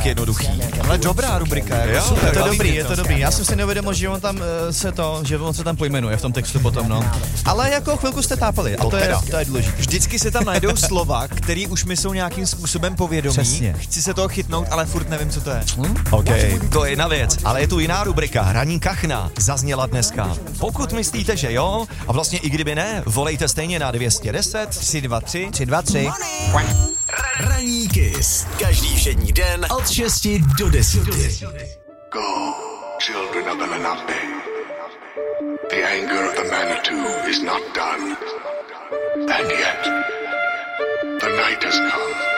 tak jednoduchý. Ale dobrá rubrika, jako Jo, super. je to dobrý. Já jsem si neuvědomil, že on se tam pojmenuje v tom textu potom, no. Ale jako chvilku jste tápali a to je důležité. Vždycky se tam najdou slova, které už mi jsou nějakým způsobem povědomí. Přesně. Chci se toho chytnout, ale furt nevím, co to je. OK, to je jedna věc. Ale je tu jiná rubrika, hraní kachna, zazněla dneska. Pokud myslíte, že jo, a vlastně i kdyby ne, volejte stejně na 210 323 323. Ranní Kiss. Každý všední den od 6 do 10. Go, children of the Lenape. The anger of the Manitou is not done. And yet, the night has come.